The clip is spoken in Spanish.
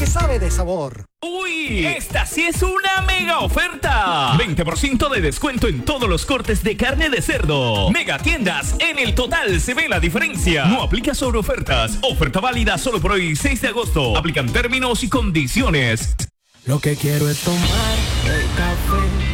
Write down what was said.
que sabe de sabor. ¡Uy! Esta sí es una mega oferta. 20% de descuento en todos los cortes de carne de cerdo. Mega tiendas, en el total se ve la diferencia. No aplica sobre ofertas. Oferta válida solo por hoy, 6 de agosto. Aplican términos y condiciones. Lo que quiero es tomar el café